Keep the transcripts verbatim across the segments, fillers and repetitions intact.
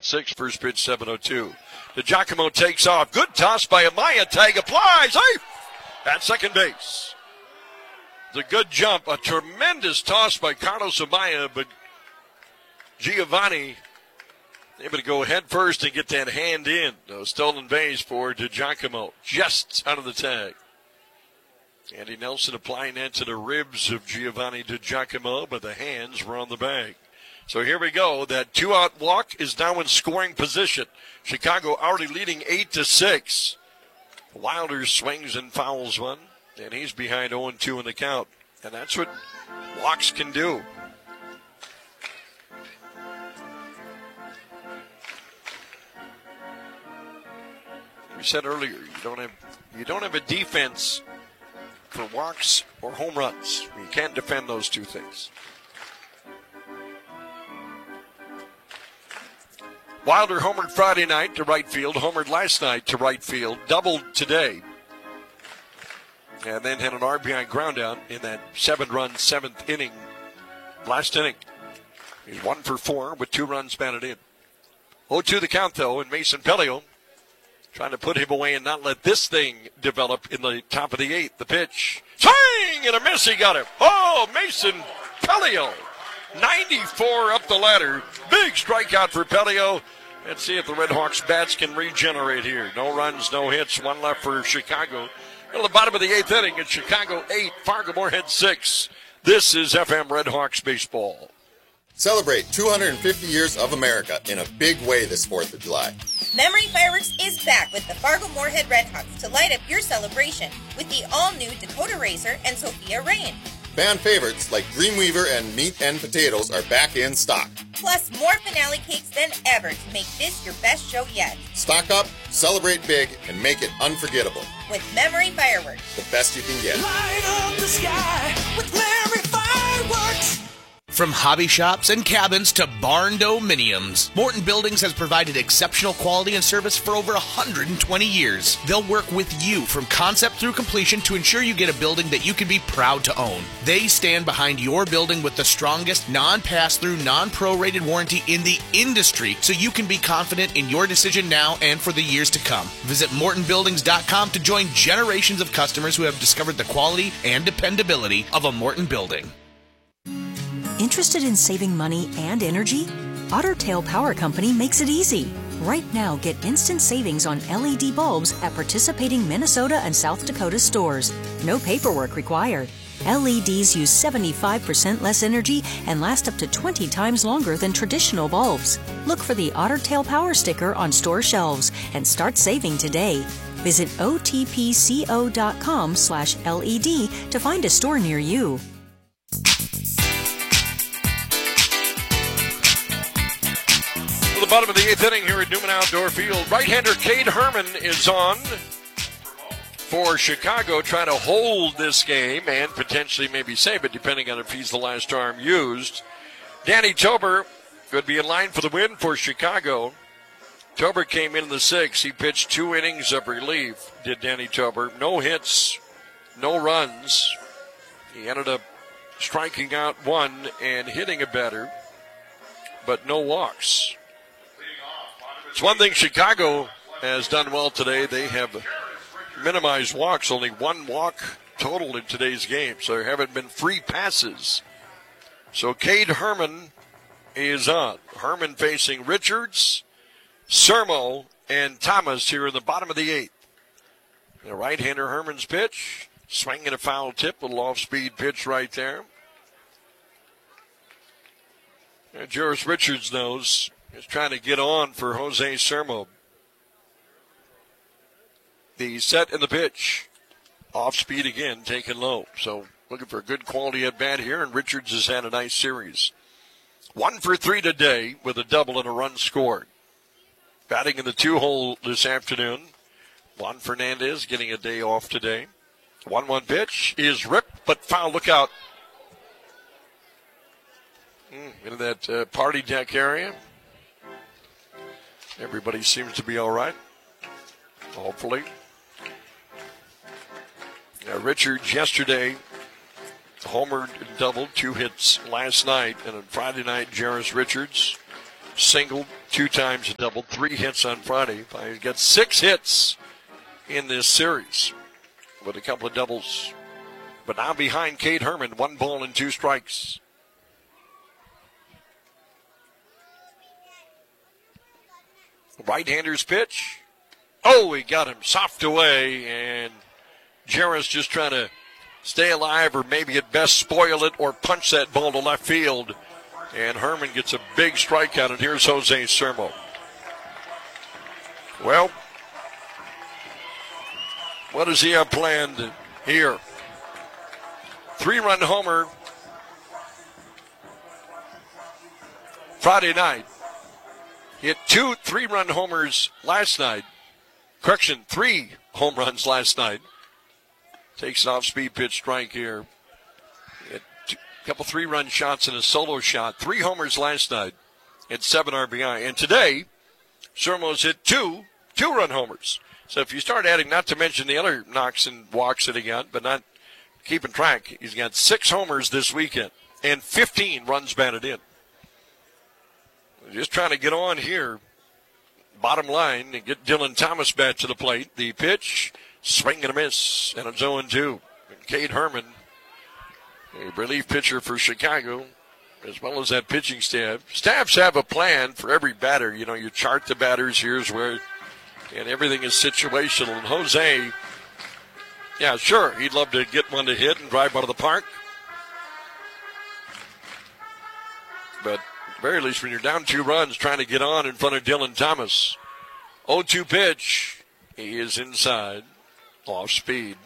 six. First pitch, seven oh two. DiGiacomo takes off. Good toss by Amaya. Tag applies. Safe at second base. It's a good jump. A tremendous toss by Carlos Amaya, but Giovanni able to go head first and get that hand in. No stolen base for DiGiacomo. Just out of the tag. Andy Nelson applying that to the ribs of Giovanni DiGiacomo, but the hands were on the bag. So here we go. That two-out walk is now in scoring position. Chicago already leading eight to six. Wilder swings and fouls one, and he's behind oh and two in the count. And that's what walks can do. We said earlier, you don't have you don't have a defense for walks or home runs. You can't defend those two things. Wilder homered Friday night to right field, homered last night to right field, doubled today, and then had an R B I ground down in that seven-run seventh inning, last inning. He's one for four with two runs batted in. oh two the count, though, and Mason Pelio trying to put him away and not let this thing develop in the top of the eighth. The pitch. Swing and a miss. He got him. Oh, Mason Pelio. ninety-four up the ladder. Big strikeout for Pelio. Let's see if the Red Hawks bats can regenerate here. No runs, no hits. One left for Chicago. At the bottom of the eighth inning, it's Chicago eight, Fargo Moorhead six. This is F M Red Hawks baseball. Celebrate two hundred fifty years of America in a big way this fourth of July. Memory Fireworks is back with the Fargo Moorhead Redhawks to light up your celebration with the all-new Dakota Racer and Sophia Rain. Fan favorites like Dreamweaver and Meat and Potatoes are back in stock. Plus more finale cakes than ever to make this your best show yet. Stock up, celebrate big, and make it unforgettable. With Memory Fireworks. The best you can get. Light up the sky with Memory Fireworks. From hobby shops and cabins to barn dominiums, Morton Buildings has provided exceptional quality and service for over one hundred twenty years. They'll work with you from concept through completion to ensure you get a building that you can be proud to own. They stand behind your building with the strongest non-pass-through, non-prorated warranty in the industry, so you can be confident in your decision now and for the years to come. Visit Morton Buildings dot com to join generations of customers who have discovered the quality and dependability of a Morton building. Interested in saving money and energy? Otter Tail Power Company makes it easy. Right now, get instant savings on L E D bulbs at participating Minnesota and South Dakota stores. No paperwork required. L E Ds use seventy-five percent less energy and last up to twenty times longer than traditional bulbs. Look for the Otter Tail Power sticker on store shelves and start saving today. Visit O T P C O dot com slash L E D to find a store near you. To the bottom of the eighth inning here at Newman Outdoor Field. Right-hander Cade Herman is on for Chicago, trying to hold this game and potentially maybe save it, depending on if he's the last arm used. Danny Tober could be in line for the win for Chicago. Tober came in in the sixth. He pitched two innings of relief, did Danny Tober. No hits, no runs. He ended up striking out one and hitting a batter, but no walks. It's one thing Chicago has done well today. They have minimized walks, only one walk total in today's game, so there haven't been free passes. So Cade Herman is on. Herman facing Richards, Sermo, and Thomas here in the bottom of the eighth. The right-hander Herman's pitch, swinging a foul tip, a little off-speed pitch right there. And Joris Richards knows is trying to get on for Jose Sermo. The set and the pitch. Off speed again, taken low. So looking for a good quality at bat here, and Richards has had a nice series. One for three today with a double and a run scored. Batting in the two-hole this afternoon. Juan Fernandez getting a day off today. one one pitch is ripped, but foul. Look out. Mm, into that uh, party deck area. Everybody seems to be all right, hopefully. Now, Richards yesterday homered and doubled, two hits last night. And on Friday night, Joris Richards singled, two times a double, three hits on Friday. He's got six hits in this series with a couple of doubles. But now behind Cade Herman, one ball and two strikes. Right-hander's pitch. Oh, he got him soft away, and Jarris just trying to stay alive or maybe at best spoil it or punch that ball to left field. And Herman gets a big strikeout, and here's Jose Sermo. Well, what does he have planned here? Three-run homer Friday night. He hit two three-run homers last night. Correction, three home runs last night. Takes an off-speed pitch strike here. A couple three-run shots and a solo shot. Three homers last night and seven R B I. And today, Sermo's hit two two-run homers. So if you start adding, not to mention the other knocks and walks that he got, but not keeping track, he's got six homers this weekend and fifteen runs batted in. Just trying to get on here. Bottom line, and get Dylan Thomas back to the plate. The pitch, swing and a miss, and it's oh and two. And Cade Herman, a relief pitcher for Chicago, as well as that pitching staff. Staffs have a plan for every batter. You know, you chart the batters, here's where, and everything is situational. And Jose, yeah, sure, he'd love to get one to hit and drive out of the park. But at the very least, when you're down two runs, trying to get on in front of Dylan Thomas. oh two pitch. He is inside, off speed.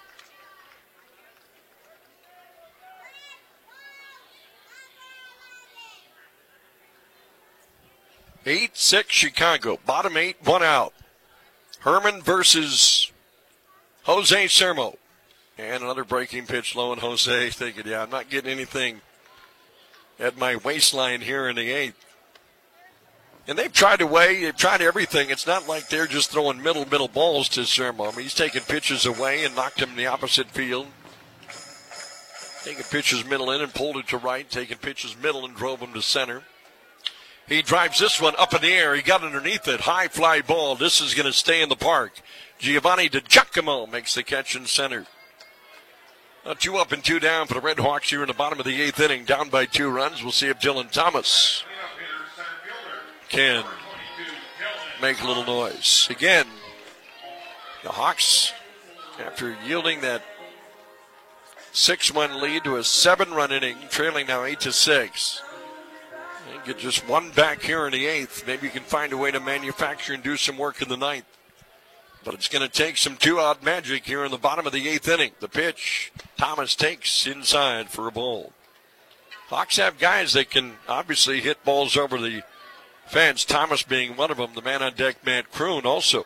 eight six Chicago. Bottom eight, one out. Herman versus Jose Sermo. And another breaking pitch low, and Jose thinking, yeah, I'm not getting anything at my waistline here in the eighth. And they've tried away, they've tried everything. It's not like they're just throwing middle, middle balls to Sermo. I mean, he's taking pitches away and knocked him in the opposite field. Taking pitches middle in and pulled it to right. Taking pitches middle and drove him to center. He drives this one up in the air. He got underneath it. High fly ball. This is going to stay in the park. Giovanni DiGiacomo makes the catch in center. Uh, two up and two down for the Red Hawks here in the bottom of the eighth inning. Down by two runs. We'll see if Dylan Thomas can make a little noise. Again, the Hawks, after yielding that six one lead to a seven-run inning, trailing now eight to six. They get just one back here in the eighth. Maybe you can find a way to manufacture and do some work in the ninth. But it's going to take some two-out magic here in the bottom of the eighth inning. The pitch, Thomas takes inside for a ball. Hawks have guys that can obviously hit balls over the fence, Thomas being one of them. The man on deck, Matt Kroon, also.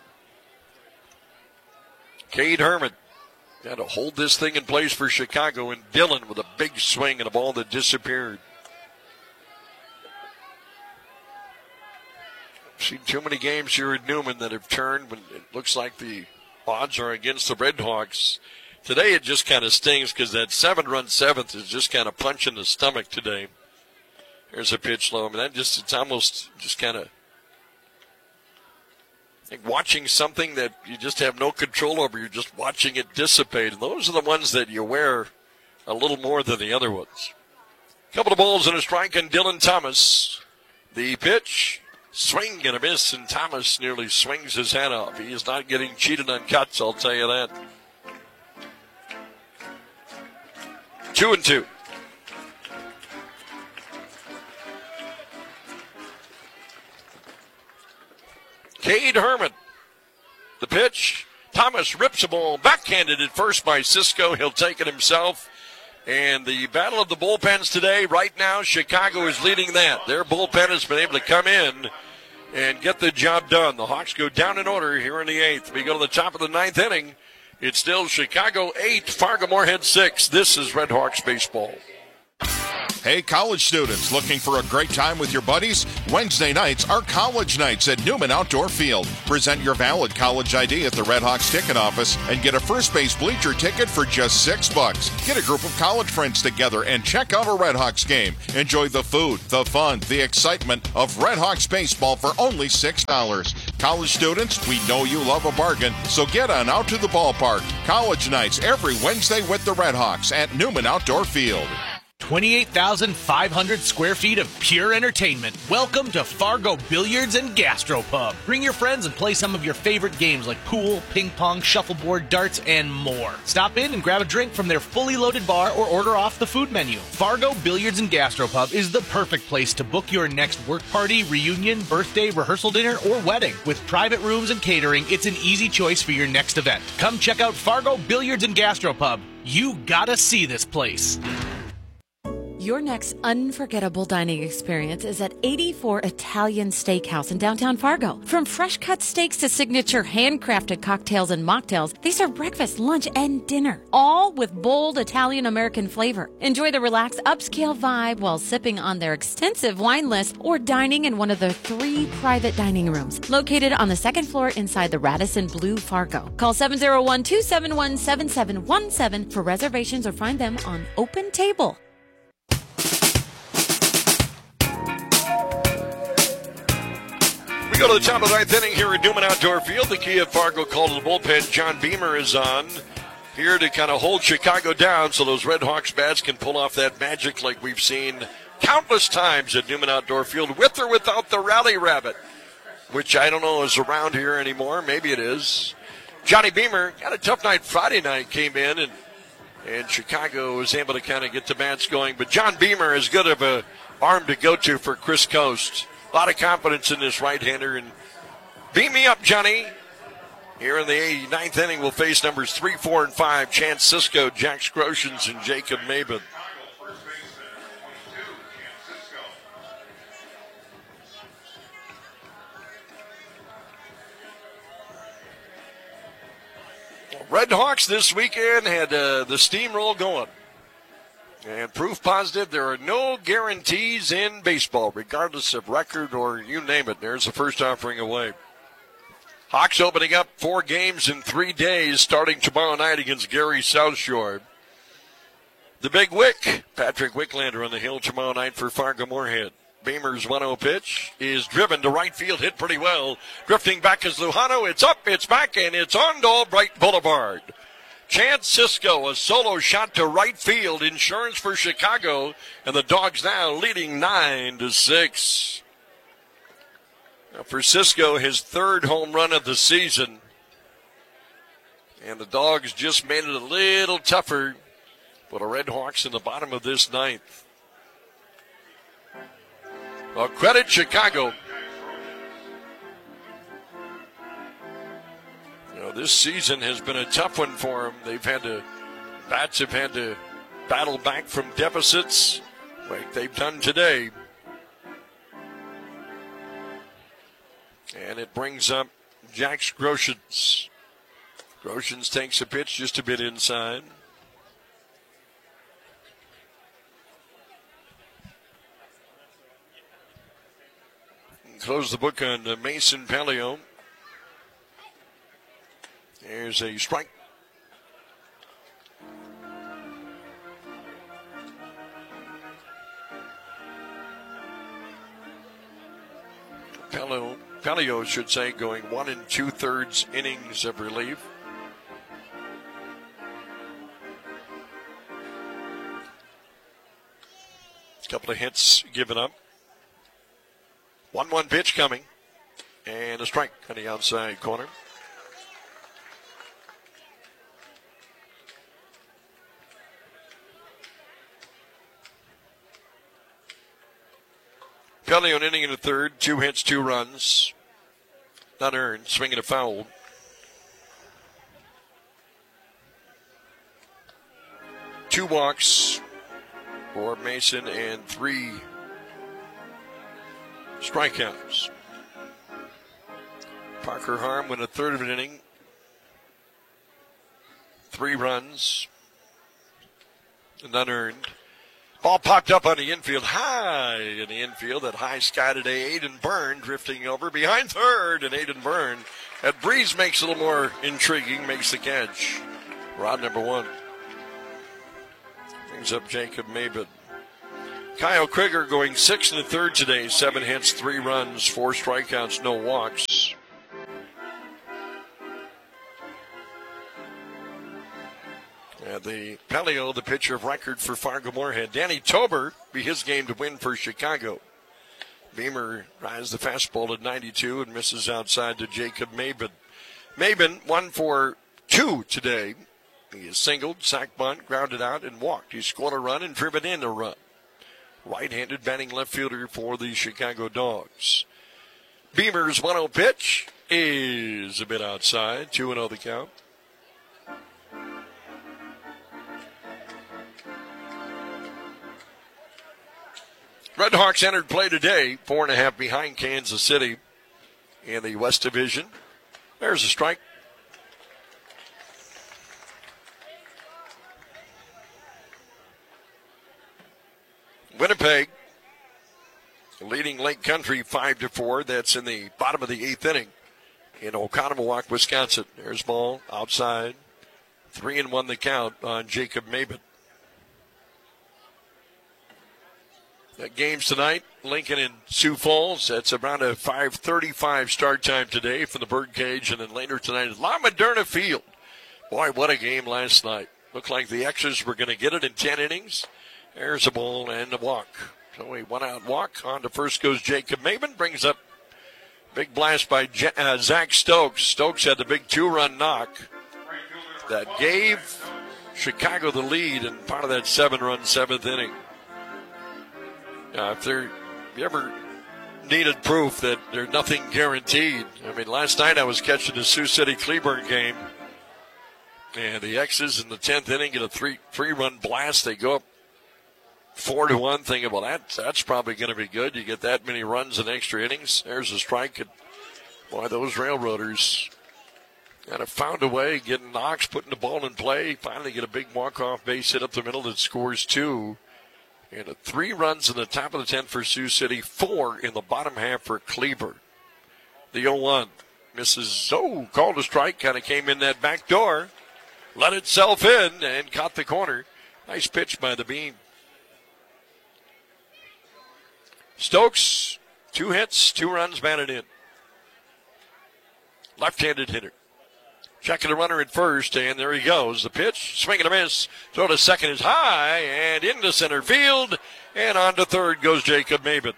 Cade Herman got to hold this thing in place for Chicago, and Dylan with a big swing and a ball that disappeared. Seen too many games here at Newman that have turned when it looks like the odds are against the Red Hawks. Today it just kind of stings because that seven-run seventh is just kind of punching the stomach today. There's a pitch low. I mean, that just, it's almost just kind of like watching something that you just have no control over. You're just watching it dissipate. And those are the ones that you wear a little more than the other ones. Couple of balls and a strike on Dylan Thomas. The pitch. Swing and a miss, and Thomas nearly swings his head off. He is not getting cheated on cuts, I'll tell you that. Two and two. Cade Herman. The pitch. Thomas rips a ball backhanded at first by Cisco. He'll take it himself. And the battle of the bullpens today, right now, Chicago is leading that. Their bullpen has been able to come in and get the job done. The Hawks go down in order here in the eighth. We go to the top of the ninth inning. It's still Chicago eight, Fargo Moorhead six. This is Red Hawks baseball. Hey, college students, looking for a great time with your buddies? Wednesday nights are college nights at Newman Outdoor Field. Present your valid college I D at the Red Hawks ticket office and get a first base bleacher ticket for just six bucks. Get a group of college friends together and check out a Red Hawks game. Enjoy the food, the fun, the excitement of Red Hawks baseball for only six dollars. College students, we know you love a bargain, so get on out to the ballpark. College nights every Wednesday with the Red Hawks at Newman Outdoor Field. twenty-eight thousand five hundred square feet of pure entertainment. Welcome to Fargo Billiards and Gastropub. Bring your friends and play some of your favorite games like pool, ping pong, shuffleboard, darts, and more. Stop in and grab a drink from their fully loaded bar or order off the food menu. Fargo Billiards and Gastropub is the perfect place to book your next work party, reunion, birthday, rehearsal dinner, or wedding. With private rooms and catering, it's an easy choice for your next event. Come check out Fargo Billiards and Gastropub. You gotta see this place. Your next unforgettable dining experience is at eighty-four Italian Steakhouse in downtown Fargo. From fresh cut steaks to signature handcrafted cocktails and mocktails, they serve breakfast, lunch, and dinner, all with bold Italian-American flavor. Enjoy the relaxed upscale vibe while sipping on their extensive wine list or dining in one of their three private dining rooms located on the second floor inside the Radisson Blu Fargo. Call seven oh one, two seven one, seven seven one seven for reservations or find them on Open Table. We go to the top of the ninth inning here at Newman Outdoor Field. The Kia Fargo call to the bullpen. John Beamer is on here to kind of hold Chicago down so those Red Hawks bats can pull off that magic like we've seen countless times at Newman Outdoor Field, with or without the Rally Rabbit, which I don't know is around here anymore. Maybe it is. Johnny Beamer had a tough night Friday night, came in, and, and Chicago was able to kind of get the bats going. But John Beamer is good of a arm to go to for Chris Coast. A lot of confidence in this right-hander, and beat me up, Johnny. Here in the ninth inning, we'll face numbers three, four, and five, Chance Cisco, Jack Scrotians, and Jacob Maben. Red Hawks this weekend had uh, the steamroll going. And proof positive, there are no guarantees in baseball, regardless of record or you name it. There's the first offering away. Hawks opening up four games in three days, starting tomorrow night against Gary South Shore. The Big Wick, Patrick Wicklander on the hill tomorrow night for Fargo Moorhead. Beamer's one oh pitch is driven to right field, hit pretty well. Drifting back is Lujano. It's up, it's back, and it's on to Albright Boulevard. Chance Cisco, a solo shot to right field, insurance for Chicago, and the Dogs now leading nine to six. Now for Cisco, his third home run of the season, and the Dogs just made it a little tougher for the Red Hawks in the bottom of this ninth. Well, credit Chicago. You know, this season has been a tough one for them. They've had to, bats have had to battle back from deficits like they've done today. And it brings up Jack Groshans. Groshans takes a pitch just a bit inside. And close the book on uh, Mason Palio. There's a strike. Palio, Palio should say, going one and two thirds innings of relief. A couple of hits given up. one one pitch coming. And a strike on the outside corner. Pelly an inning in the third, two hits, two runs. Not earned, swinging a foul. Two walks for Mason and three strikeouts. Parker Harm went a third of an inning. Three runs, none earned. Ball popped up on the infield, high in the infield. That high sky today. Aiden Byrne drifting over behind third, and Aiden Byrne. That breeze makes it a little more intriguing, makes the catch. Rod number one. Brings up Jacob Maben. Kyle Krieger going six in the third today. Seven hits, three runs, four strikeouts, no walks. And the Pelio, the pitcher of record for Fargo-Moorhead. Danny Tober, be his game to win for Chicago. Beamer drives the fastball at ninety-two and misses outside to Jacob Maben. Maben, one for two today. He is singled, sack bunt, grounded out, and walked. He scored a run and driven in a run. Right-handed batting left fielder for the Chicago Dogs. Beamer's one oh pitch is a bit outside. two and oh the count. Redhawks entered play today, four and a half behind Kansas City in the West Division. There's a strike. Winnipeg leading Lake Country five to four. That's in the bottom of the eighth inning in Oconomowoc, Wisconsin. There's ball outside. Three and one the count on Jacob Maben. The games tonight, Lincoln and Sioux Falls. That's around a five thirty-five start time today from the Birdcage. And then later tonight at La Moderna Field. Boy, what a game last night. Looked like the X's were going to get it in ten innings. There's a ball and a walk. So a one-out walk. On to first goes Jacob Maben. Brings up big blast by J- uh, Zach Stokes. Stokes had the big two-run knock that gave Chicago the lead in part of that seven-run seventh inning. Uh, if there, you ever needed proof that there's nothing guaranteed. I mean, last night I was catching the Sioux City-Cleburne game, and the X's in the tenth inning get a three, three-run blast. They go up four to one, thinking, well, that, that's probably going to be good. You get that many runs in extra innings. There's a strike. And boy, those Railroaders kind of found a way, getting Knox, putting the ball in play. Finally get a big walk-off base hit up the middle that scores two. And a three runs in the top of the tenth for Sioux City, four in the bottom half for Cleburne. The oh one misses, oh, called a strike, kind of came in that back door, let itself in, and caught the corner. Nice pitch by the Bean. Stokes, two hits, two runs batted in. Left-handed hitter. Checking the runner at first, and there he goes. The pitch, swing and a miss. Throw to second is high, and into center field, and on to third goes Jacob Maben.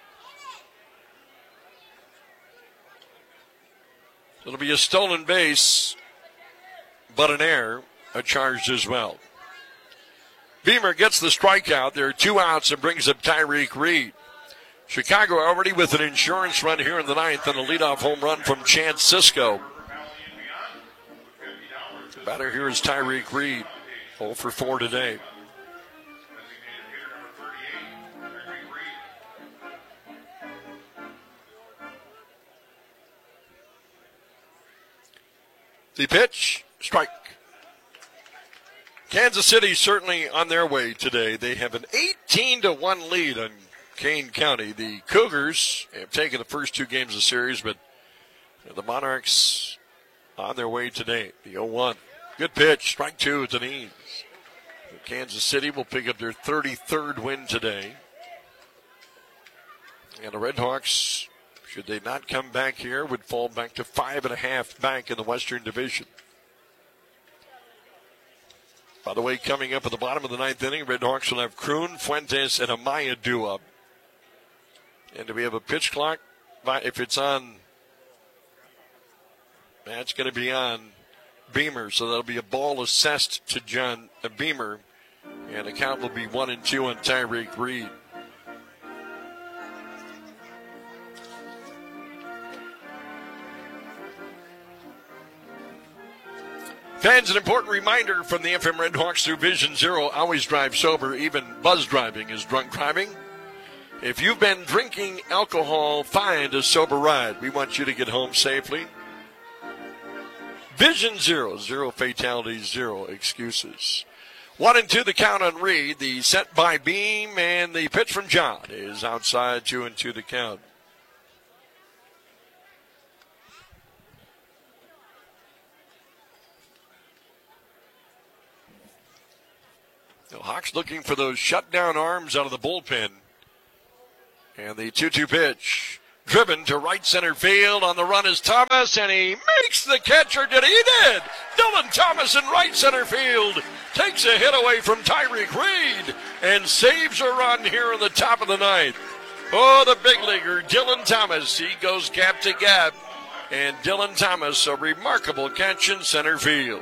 It'll be a stolen base, but an error, a charge as well. Beamer gets the strikeout. There are two outs and brings up Tyreek Reed. Chicago already with an insurance run here in the ninth and a leadoff home run from Chance Sisco. The batter here is Tyreek Reed, oh for four today. The pitch, strike. Kansas City certainly on their way today. They have an eighteen to one lead on Kane County. The Cougars have taken the first two games of the series, but the Monarchs on their way today. The oh one. Good pitch, strike two at the knees. Kansas City will pick up their thirty-third win today. And the Redhawks, should they not come back here, would fall back to five and a half back in the Western Division. By the way, coming up at the bottom of the ninth inning, Redhawks will have Kroon, Fuentes, and Amaya due up. And do we have a pitch clock? If it's on, that's going to be on Beamer. So that'll be a ball assessed to John uh, Beamer. And the count will be one and two on Tyreek Reed. Fans, an important reminder from the F M Redhawks through Vision Zero. Always drive sober. Even buzz driving is drunk driving. If you've been drinking alcohol, find a sober ride. We want you to get home safely. Vision Zero. Zero fatalities, zero excuses. One and two the count on Reed. The set by Beam, and the pitch from John is outside. Two and two the count. The Hawks looking for those shutdown arms out of the bullpen. And the two two pitch. Driven to right center field. On the run is Thomas, and he makes the catch, or did he? He did! Dylan Thomas in right center field takes a hit away from Tyreek Reed and saves a run here in the top of the ninth. Oh, the big leaguer, Dylan Thomas. He goes gap to gap. And Dylan Thomas, a remarkable catch in center field.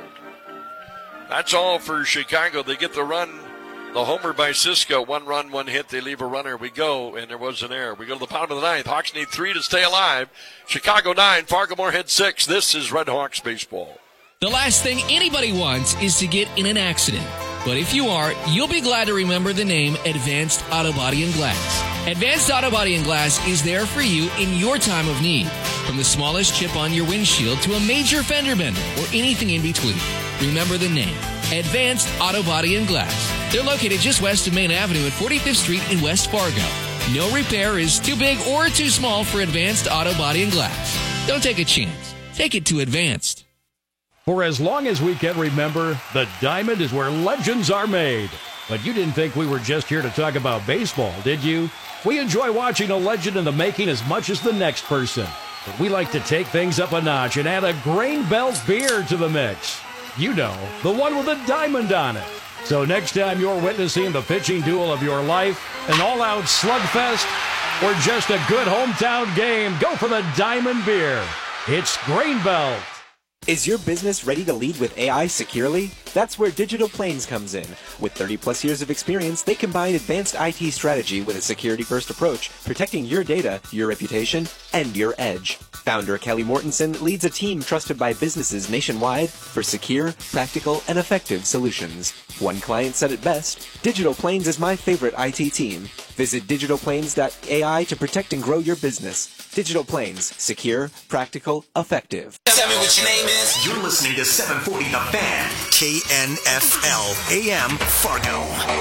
That's all for Chicago. They get the run. The homer by Cisco. One run, one hit. They leave a runner. We go, and there was an error. We go to the bottom of the ninth. Hawks need three to stay alive. Chicago nine, Fargo Moorhead six. This is Red Hawks baseball. The last thing anybody wants is to get in an accident. But if you are, you'll be glad to remember the name Advanced Auto Body and Glass. Advanced Auto Body and Glass is there for you in your time of need. From the smallest chip on your windshield to a major fender bender or anything in between. Remember the name, Advanced Auto Body and Glass. They're located just west of Main Avenue at forty-fifth Street in West Fargo. No repair is too big or too small for Advanced Auto Body and Glass. Don't take a chance. Take it to Advanced. For as long as we can remember, the Diamond is where legends are made. But you didn't think we were just here to talk about baseball, did you? We enjoy watching a legend in the making as much as the next person. But we like to take things up a notch and add a Grain Belt beer to the mix. You know, the one with a diamond on it. So next time you're witnessing the pitching duel of your life, an all-out slugfest, or just a good hometown game, go for the Diamond beer. It's Grain Belt. Is your business ready to lead with A I securely? That's where Digital Plains comes in. With thirty plus years of experience, they combine advanced I T strategy with a security-first approach, protecting your data, your reputation, and your edge. Founder Kelly Mortensen leads a team trusted by businesses nationwide for secure, practical, and effective solutions. One client said it best, Digital Plains is my favorite I T team. Visit digital plains dot A I to protect and grow your business. Digital Plains, secure, practical, effective. Tell me what your name is. You're listening to seven forty The Fan, K N F L A M Fargo.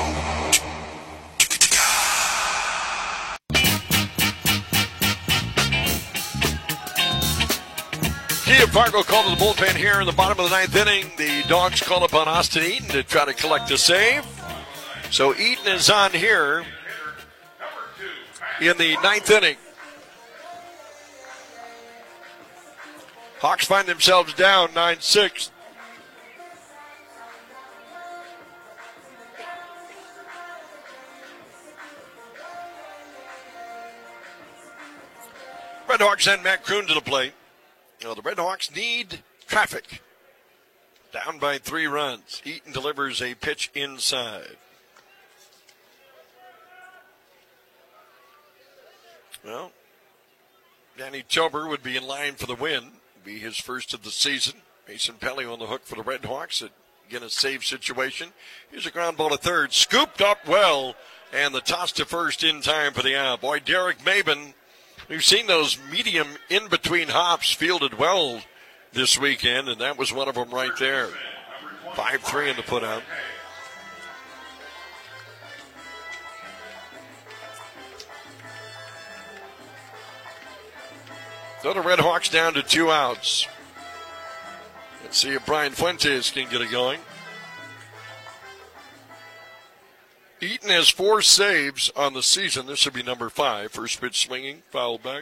Kia Fargo called to the bullpen here in the bottom of the ninth inning. The Dogs call upon Austin Eaton to try to collect a save. So Eaton is on here in the ninth inning. Hawks find themselves down nine six. Red Hawks send Matt Kroon to the plate. Now the Red Hawks need traffic. Down by three runs. Eaton delivers a pitch inside. Well, Danny Tober would be in line for the win. Be his first of the season. Mason Pelly on the hook for the Red Hawks. Again, a save situation. Here's a ground ball to third. Scooped up well. And the toss to first in time for the out. Boy, Derek Maben. We've seen those medium in-between hops fielded well this weekend, and that was one of them right there. five three in the putout. So the Red Hawks down to two outs. Let's see if Brian Fuentes can get it going. Eaton has four saves on the season. This would be number five. First pitch swinging, foul back.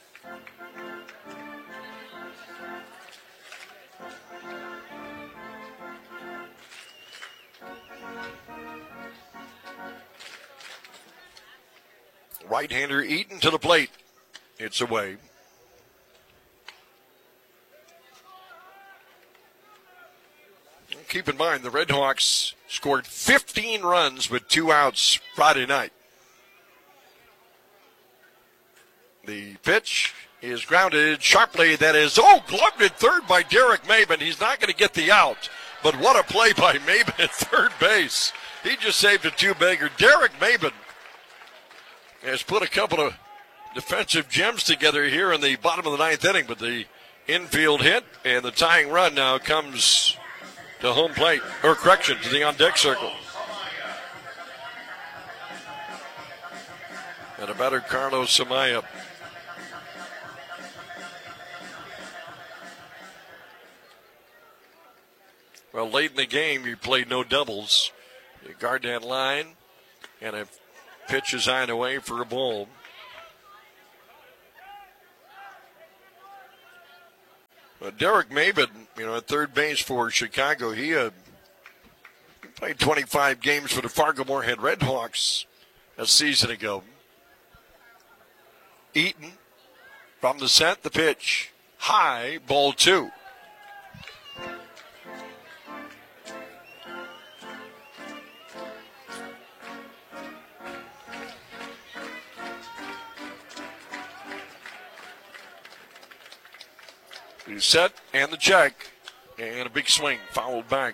Right-hander Eaton to the plate. It's away. Keep in mind, the Red Hawks scored fifteen runs with two outs Friday night. The pitch is grounded sharply. That is, oh, gloved at third by Derek Maben. He's not going to get the out, but what a play by Maben at third base. He just saved a two-bagger. Derek Maben has put a couple of defensive gems together here in the bottom of the ninth inning, but the infield hit and the tying run now comes to home plate, or correction, to the on-deck circle. and a better Carlos Amaya. Well, late in the game, you played no doubles. You guard that line, and a pitch is on the way for a ball. Well, Derek Maben, you know, at third base for Chicago, he uh, played twenty-five games for the Fargo-Moorhead Redhawks a season ago. Eaton from the set, the pitch, high, ball two. He's set, and the check, and a big swing, fouled back.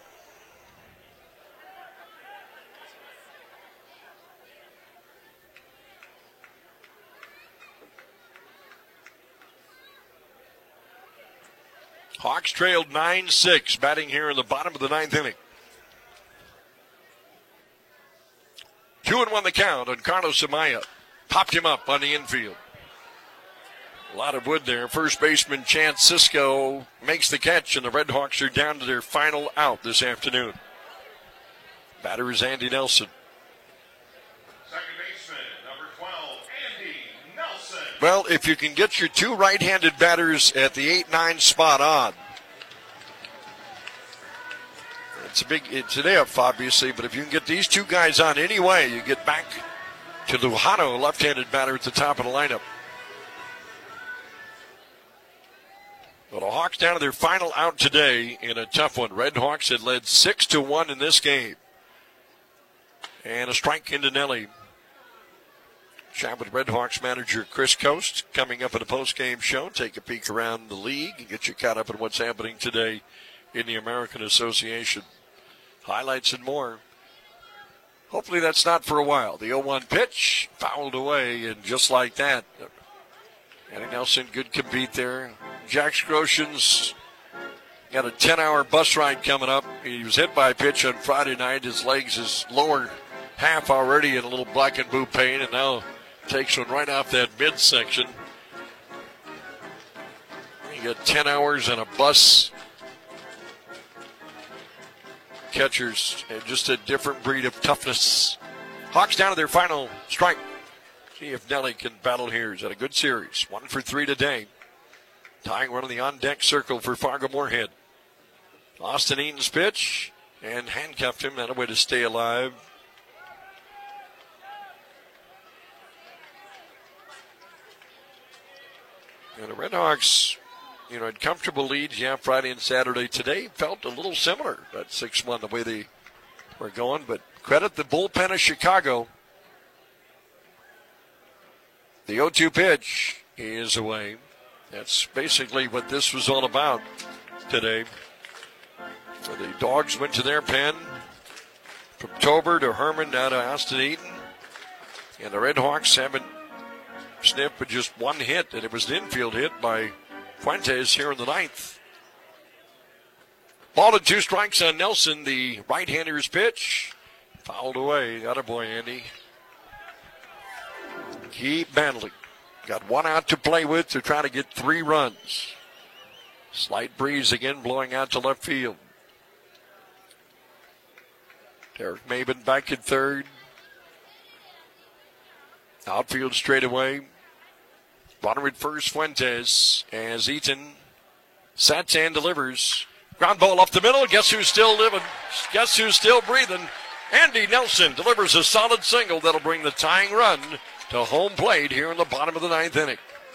Hawks trailed nine six, batting here in the bottom of the ninth inning. Two and one the count on Carlos Amaya. Popped him up on the infield. A lot of wood there. First baseman Chance Cisco makes the catch, and the Red Hawks are down to their final out this afternoon. Batter is Andy Nelson. Second baseman, number twelve, Andy Nelson. Well, if you can get your two right-handed batters at the eight nine spot on, it's a big, it's an if, obviously, but if you can get these two guys on anyway, you get back to Lujano, left-handed batter at the top of the lineup. Well, the Hawks down to their final out today in a tough one. Red Hawks had led six to one in this game. And a strike into Nelly. Chat with Red Hawks manager Chris Coast coming up in a post-game show. Take a peek around the league and get you caught up on what's happening today in the American Association. Highlights and more. Hopefully that's not for a while. The oh one pitch fouled away, and just like that, Andy Nelson, good compete there. Jack Scroshen's got a ten-hour bus ride coming up. He was hit by a pitch on Friday night. His legs, his lower half already in a little black and blue pain, and now takes one right off that midsection. You got ten hours and a bus. Catchers, and just a different breed of toughness. Hawks down to their final strike. See if Nelly can battle here. He's had a good series. One for three today. Tying one on the on-deck circle for Fargo-Moorhead. Austin Eaton's pitch, and handcuffed him. That a way to stay alive. And the Red Hawks, you know, had comfortable leads, yeah, Friday and Saturday. Today felt a little similar, that six one, the way they were going. But credit the bullpen of Chicago. The oh two pitch is away. That's basically what this was all about today. So the Dogs went to their pen. From Tober to Herman, now to Austin Eaton. And the Red Hawks haven't sniffed but just one hit, and it was an infield hit by Fuentes here in the ninth. Ball and two strikes on Nelson, the right-hander's pitch. Fouled away. Attaboy, Andy. Keep battling. Got one out to play with to try to get three runs. Slight breeze again blowing out to left field. Derek Maben back at third. Outfield straight away. Runner at first, Fuentes, as Eaton sets and delivers. Ground ball up the middle. Guess who's still living? Guess who's still breathing? Andy Nelson delivers a solid single that'll bring the tying run to home plate here in the bottom of the ninth inning.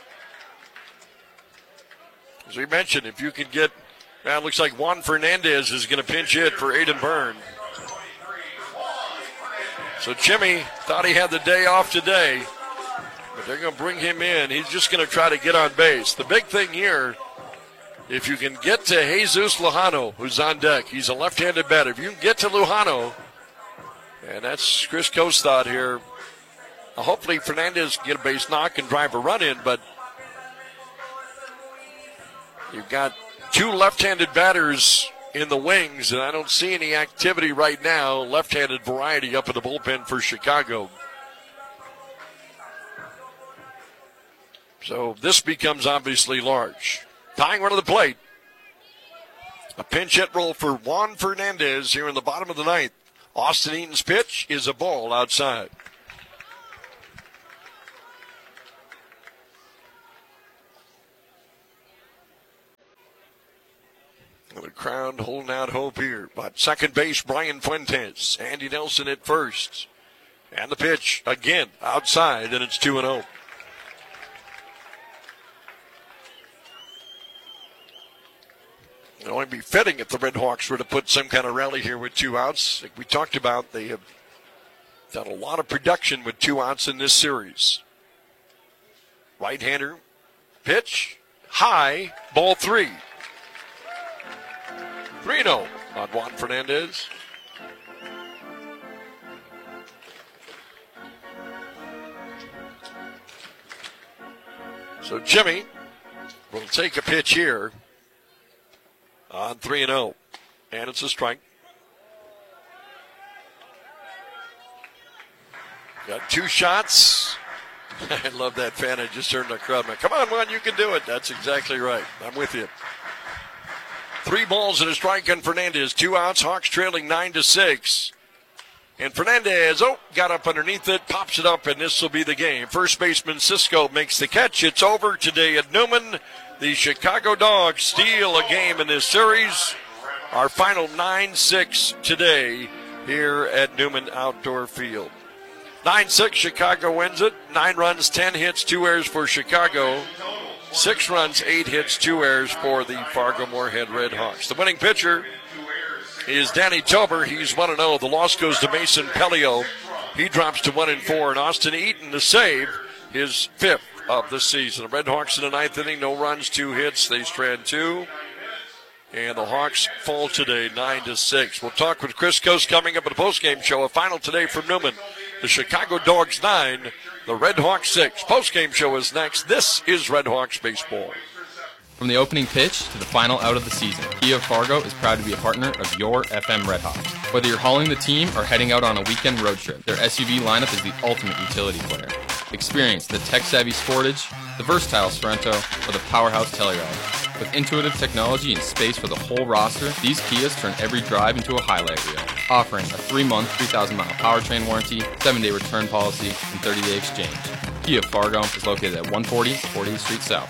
As we mentioned, if you can get, well, it looks like Juan Fernandez is going to pinch hit for Aiden Byrne. So Jimmy thought he had the day off today, but they're going to bring him in. He's just going to try to get on base. The big thing here, if you can get to Jesus Lujano, who's on deck, he's a left-handed batter. If you can get to Lujano, and that's Chris Coast thought here, hopefully Fernandez can get a base knock and drive a run in, but you've got two left-handed batters in the wings, and I don't see any activity right now, left-handed variety up in the bullpen for Chicago. So this becomes obviously large. Tying one to the plate. A pinch hit roll for Juan Fernandez here in the bottom of the ninth. Austin Eaton's pitch is a ball outside. The crowd holding out hope here. But second base, Brian Fuentes. Andy Nelson at first. And the pitch, again, outside, and it's two and oh. It would only be fitting if the Red Hawks were to put some kind of rally here with two outs. Like we talked about, they have done a lot of production with two outs in this series. Right-hander, pitch, high, ball three. three oh on Juan Fernandez. So Jimmy will take a pitch here on three and oh. And it's a strike. Got two shots. I love that fan. I just turned to the crowd. Come on, Juan, you can do it. That's exactly right. I'm with you. Three balls and a strike on Fernandez. Two outs. Hawks trailing nine to six. And Fernandez, oh, got up underneath it, pops it up, and this will be the game. First baseman Cisco makes the catch. It's over today at Newman. The Chicago Dogs steal a game in this series. Our final nine six today here at Newman Outdoor Field. nine six, Chicago wins it. Nine runs, ten hits, two errors for Chicago. Six runs, eight hits, two errors for the Fargo-Moorhead Red Hawks. The winning pitcher is Danny Tober. He's one and oh. The loss goes to Mason Pelio. He drops to one and four. And Austin Eaton to save his fifth of the season. The Red Hawks in the ninth inning, no runs, two hits. They strand two. And the Hawks fall today nine to six. We'll talk with Chris Coast coming up at the postgame show. A final today from Newman. The Chicago Dogs nine, the Red Hawks six. Postgame show is next. This is Red Hawks baseball. From the opening pitch to the final out of the season, Kia of Fargo is proud to be a partner of your F M Red Hawks. Whether you're hauling the team or heading out on a weekend road trip, their S U V lineup is the ultimate utility player. Experience the tech-savvy Sportage, the versatile Sorento, or the powerhouse Telluride. With intuitive technology and space for the whole roster, these Kias turn every drive into a highlight reel, offering a three-month, three thousand mile powertrain warranty, seven-day return policy, and thirty-day exchange. Kia of Fargo is located at one forty fortieth Street South.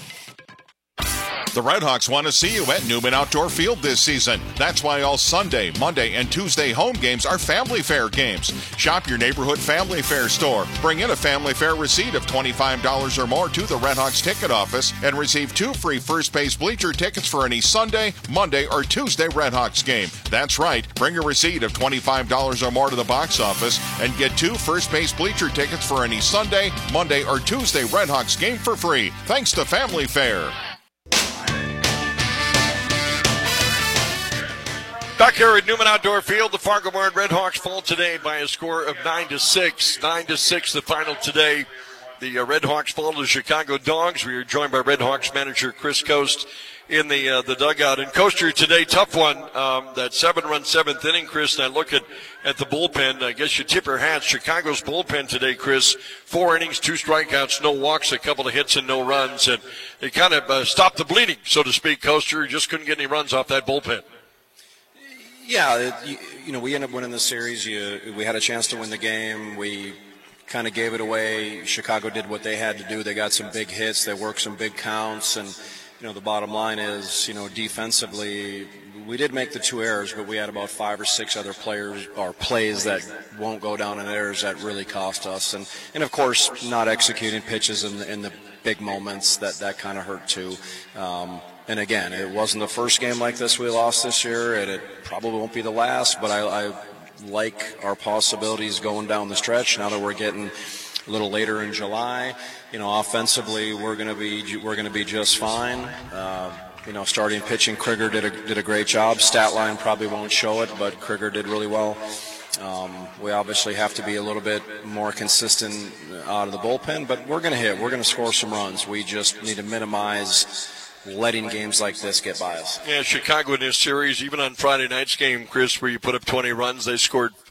The Red Hawks want to see you at Newman Outdoor Field this season. That's why all Sunday, Monday, and Tuesday home games are Family Fair games. Shop your neighborhood Family Fair store. Bring in a Family Fair receipt of twenty-five dollars or more to the Red Hawks ticket office and receive two free first base bleacher tickets for any Sunday, Monday, or Tuesday Red Hawks game. That's right. Bring a receipt of twenty-five dollars or more to the box office and get two first base bleacher tickets for any Sunday, Monday, or Tuesday Red Hawks game for free. Thanks to Family Fair. Back here at Newman Outdoor Field, the Fargo-Moorhead Red Hawks fall today by a score of nine to six. nine to six, the final today. The uh, Red Hawks fall to the Chicago Dogs. We are joined by Red Hawks manager Chris Coast in the uh, the dugout. And Coaster today, tough one. Um, that seven-run seventh inning, Chris. And I look at, at the bullpen. I guess you tip your hats. Chicago's bullpen today, Chris. Four innings, two strikeouts, no walks, a couple of hits, and no runs. And it kind of uh, stopped the bleeding, so to speak, Coaster. Just couldn't get any runs off that bullpen. Yeah, it, you, you know, we ended up winning the series. You, we had a chance to win the game. We kind of gave it away. Chicago did what they had to do. They got some big hits. They worked some big counts. And, you know, the bottom line is, you know, defensively, we did make the two errors, but we had about five or six other players or plays that won't go down in errors that really cost us. And, and of course, not executing pitches in the, in the big moments, that, that kind of hurt too. Um, And again, it wasn't the first game like this we lost this year, and it probably won't be the last, but I, I like our possibilities going down the stretch now that we're getting a little later in July. You know, offensively, we're going to be we're going to be just fine. Uh, you know, starting pitching, Krieger did a did a great job. Stat line probably won't show it, but Krieger did really well. Um, we obviously have to be a little bit more consistent out of the bullpen, but we're going to hit. We're going to score some runs. We just need to minimize letting games like this get by us. Yeah, Chicago in this series, even on Friday night's game, Chris, where you put up twenty runs, they scored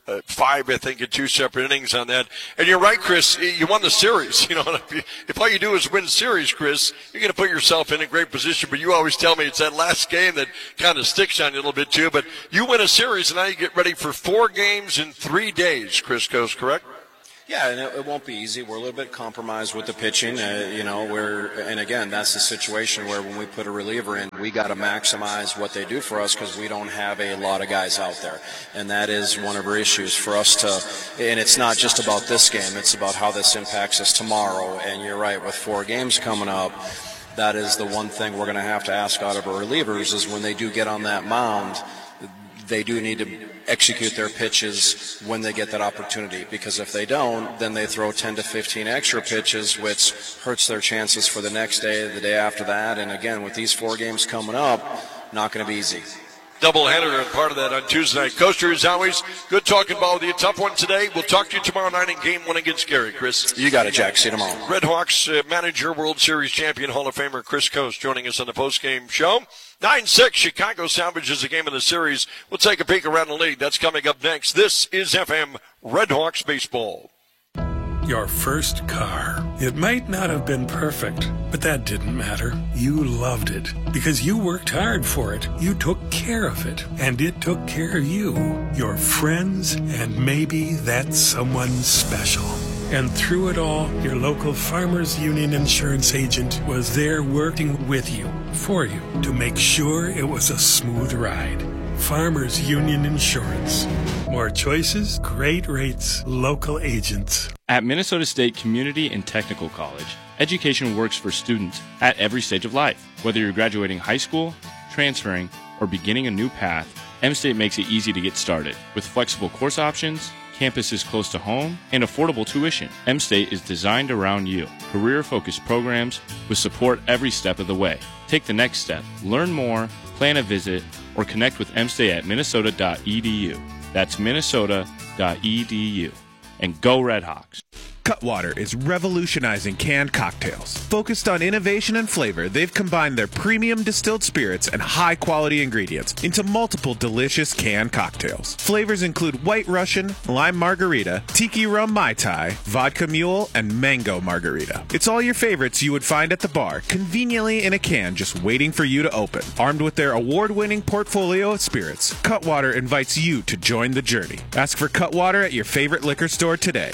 uh, five, I think, in two separate innings on that. And you're right, Chris. You won the series. You know, if, you, if all you do is win series, Chris, you're going to put yourself in a great position. But you always tell me it's that last game that kind of sticks on you a little bit too. But you win a series, and now you get ready for four games in three days. Chris Coast, correct? Yeah, and it, it won't be easy. We're a little bit compromised with the pitching. Uh, you know, we're and again, that's the situation where when we put a reliever in, we got to maximize what they do for us because we don't have a lot of guys out there, and that is one of our issues for us to. And it's not just about this game; it's about how this impacts us tomorrow. And you're right, with four games coming up, that is the one thing we're going to have to ask out of our relievers is when they do get on that mound, they do need to execute their pitches when they get that opportunity, because if they don't, then they throw ten to fifteen extra pitches, which hurts their chances for the next day, the day after that. And again, with these four games coming up, not going to be easy. Doubleheader and part of that on Tuesday night. Coaster, as always, good talking ball with you. Tough one today. We'll talk to you tomorrow night in game one against Gary, Chris. You got it, Jack. See you tomorrow. Redhawks uh, manager, World Series champion, Hall of Famer Chris Coast joining us on the postgame show. nine six, Chicago salvages a game in the series. We'll take a peek around the league. That's coming up next. This is F M Redhawks Baseball. Your first car. It might not have been perfect, but that didn't matter. You loved it because you worked hard for it. You took care of it, and it took care of you, your friends, and maybe that someone special. And through it all, your local Farmers Union insurance agent was there working with you, for you, to make sure it was a smooth ride. Farmers Union Insurance. More choices, great rates, local agents. At Minnesota State Community and Technical College, education works for students at every stage of life. Whether you're graduating high school, transferring, or beginning a new path, M-State makes it easy to get started. With flexible course options, campuses close to home, and affordable tuition, M-State is designed around you. Career-focused programs with support every step of the way. Take the next step. Learn more, plan a visit, or connect with M-State at minnesota dot e d u. That's minnesota dot e d u. And go Redhawks. Cutwater is revolutionizing canned cocktails. Focused on innovation and flavor, they've combined their premium distilled spirits and high-quality ingredients into multiple delicious canned cocktails. Flavors include White Russian, Lime Margarita, Tiki Rum Mai Tai, Vodka Mule, and Mango Margarita. It's all your favorites you would find at the bar, conveniently in a can just waiting for you to open. Armed with their award-winning portfolio of spirits, Cutwater invites you to join the journey. Ask for Cutwater at your favorite liquor store today.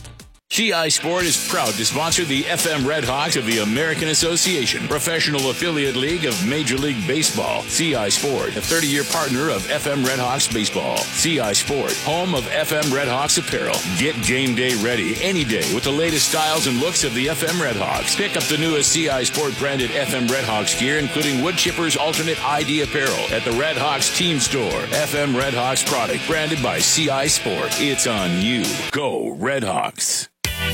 C I Sport is proud to sponsor the F M Redhawks of the American Association, professional affiliate league of Major League Baseball. C I Sport, a thirty-year partner of F M Redhawks Baseball. C I Sport, home of F M Redhawks apparel. Get game day ready any day with the latest styles and looks of the F M Redhawks. Pick up the newest C I Sport branded F M Redhawks gear, including Wood Chipper's alternate I D apparel at the Redhawks team store. F M Redhawks product branded by C I Sport. It's on you. Go Redhawks.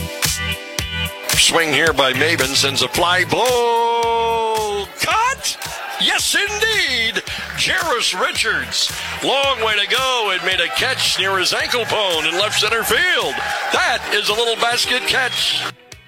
Swing here by Maven, sends a fly ball. Cut! Yes, indeed. Jairus Richards. Long way to go. It made a catch near his ankle bone in left center field. That is a little basket catch.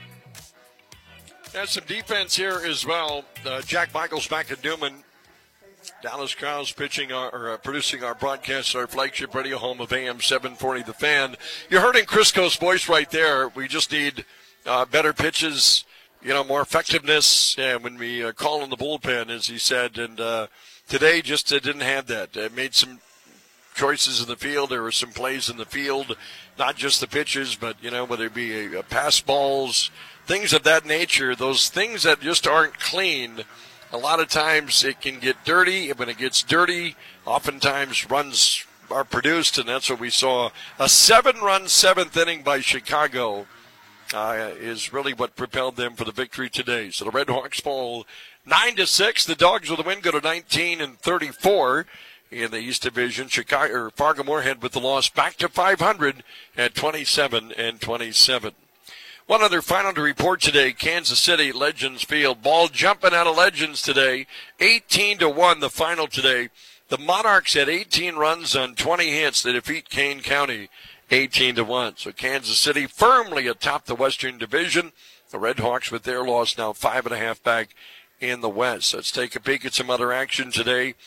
There's some defense here as well. Uh, Jack Michaels back at Newman. Dallas Krause pitching our, or uh, producing our broadcast, our flagship radio home of A M seven forty The Fan. You heard in Chris Coast's voice right there. We just need uh, better pitches, you know, more effectiveness. And when we uh, call in the bullpen, as he said, and uh, today just uh, didn't have that. Uh, made some choices in the field. There were some plays in the field, not just the pitches, but you know, whether it be a, a pass balls, things of that nature. Those things that just aren't clean. A lot of times it can get dirty. When it gets dirty, oftentimes runs are produced, and that's what we saw. A seven-run seventh inning by Chicago uh, is really what propelled them for the victory today. So the Redhawks fall nine to six. The Dogs with the win go to nineteen and thirty-four in the East Division. Chicago or Fargo Moorhead with the loss back to five hundred at twenty-seven and twenty-seven. One other final to report today, Kansas City, Legends Field. Ball jumping out of Legends today, eighteen to one the final today. The Monarchs had eighteen runs on twenty hits. They defeat Kane County eighteen to one. So Kansas City firmly atop the Western Division. The Redhawks with their loss now five and a half back in the West. Let's take a peek at some other action today.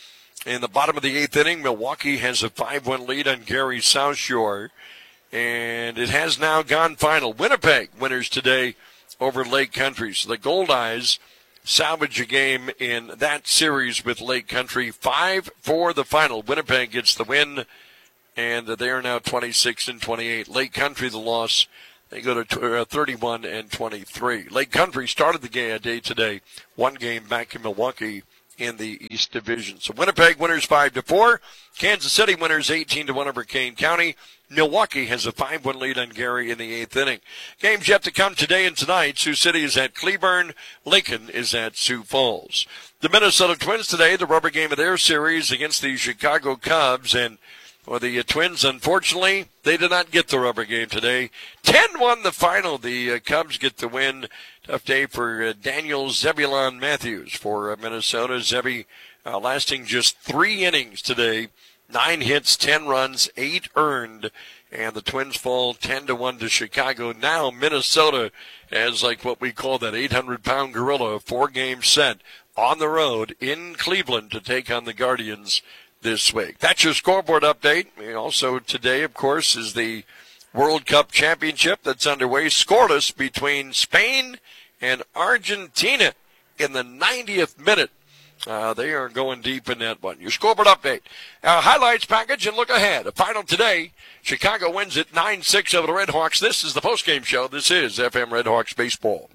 In the bottom of the eighth inning, Milwaukee has a five one lead on Gary South Shore. And it has now gone final. Winnipeg winners today over Lake Country. So the Goldeyes salvage a game in that series with Lake Country. Five for the final. Winnipeg gets the win, and they are now twenty-six and twenty-eight. Lake Country, the loss. They go to thirty-one and twenty-three. Lake Country started the game day today. One game back in Milwaukee in the East Division. So Winnipeg winners five to four. Kansas City winners eighteen to one over Kane County. Milwaukee has a five one lead on Gary in the eighth inning. Games yet to come today and tonight. Sioux City is at Cleburne. Lincoln is at Sioux Falls. The Minnesota Twins today, the rubber game of their series against the Chicago Cubs. And well, the uh, Twins, unfortunately, they did not get the rubber game today. ten one the final. The uh, Cubs get the win. Tough day for uh, Daniel Zebulon Matthews for uh, Minnesota. Zebby uh, lasting just three innings today. Nine hits, ten runs, eight earned, and the Twins fall ten to one to Chicago. Now Minnesota has like what we call that eight hundred pound gorilla, a four-game set on the road in Cleveland to take on the Guardians this week. That's your scoreboard update. Also today, of course, is the World Cup Championship that's underway, scoreless between Spain and Argentina in the ninetieth minute. Uh, they are going deep in that one. Your scoreboard update. Uh, highlights package and look ahead. A final today. Chicago wins at nine six over the Redhawks. This is the postgame show. This is F M Redhawks Baseball.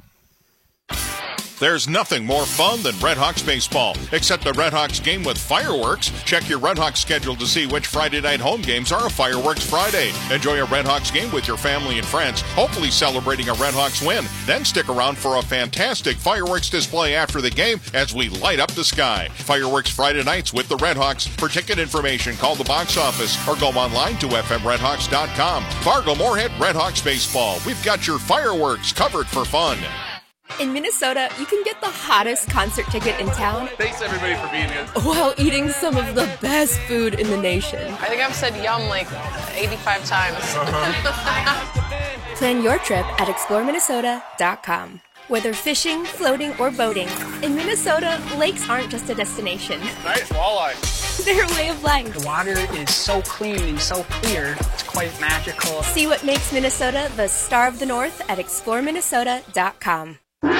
There's nothing more fun than Redhawks baseball, except the Redhawks game with fireworks. Check your Redhawks schedule to see which Friday night home games are a Fireworks Friday. Enjoy a Redhawks game with your family and friends, hopefully celebrating a Redhawks win. Then stick around for a fantastic fireworks display after the game as we light up the sky. Fireworks Friday nights with the Redhawks. For ticket information, call the box office or go online to f m redhawks dot com. Fargo Moorhead Redhawks baseball. We've got your fireworks covered for fun. In Minnesota, you can get the hottest concert ticket in town. Thanks everybody for being here. While eating some of the best food in the nation. I think I've said yum like eighty-five times. Uh-huh. Plan your trip at explore minnesota dot com. Whether fishing, floating, or boating, in Minnesota, lakes aren't just a destination. Nice walleye. They're a way of life. The water is so clean and so clear, it's quite magical. See what makes Minnesota the star of the North at explore minnesota dot com.